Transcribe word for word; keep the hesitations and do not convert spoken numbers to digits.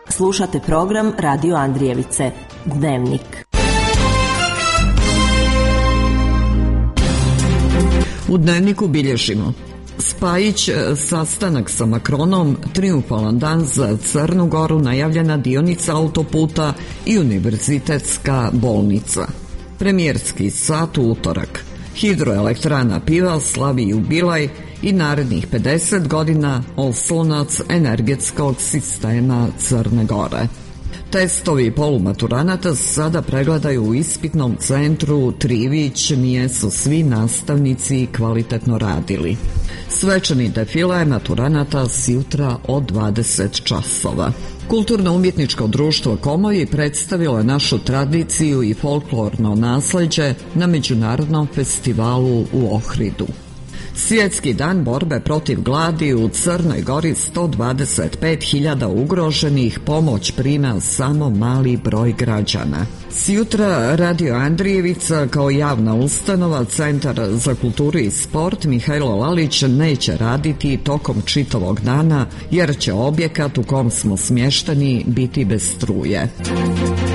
Slušate program Radio Andrijevice, Dnevnik. U Dnevniku bilježimo: Spajić sastanak sa Macronom, trijumfalan dan za Crnu Goru, najavljena dionica autoputa i univerzitetska bolnica. Premijerski sat u utorak. Hidroelektrana Piva slavi jubilej i narednih pedeset godina oslonac energetskog sistema Crne Gore. Testovi polumaturanata sada pregledaju u ispitnom centru Trivić, nije su svi nastavnici kvalitetno radili. Svečani defile maturanata sjutra od dvadeset časova. Kulturno-umjetničko društvo Komoji predstavilo je našu tradiciju i folklorno nasleđe na Međunarodnom festivalu u Ohridu. Svjetski dan borbe protiv gladi, u Crnoj Gori sto dvadeset pet hiljada ugroženih, pomoć prima samo mali broj građana. Sjutra Radio Andrijevica kao javna ustanova, Centar za kulturu i sport Mihajlo Lalić neće raditi tokom čitavog dana jer će objekat u kom smo smješteni biti bez struje.